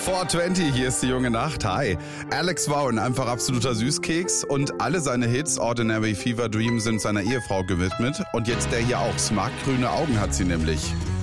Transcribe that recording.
420, hier ist die junge Nacht. Hi. Alex Vaughn, einfach absoluter Süßkeks. Und alle seine Hits, Ordinary, Fever Dream, sind seiner Ehefrau gewidmet. Und jetzt der hier auch. Smartgrüne Augen hat sie nämlich.